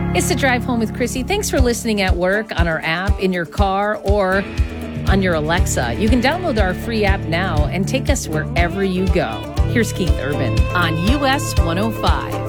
It's the Drive Home with Chrissy. Thanks for listening at work, on our app, in your car, or on your Alexa. You can download our free app now and take us wherever you go. Here's Keith Urban on US 105.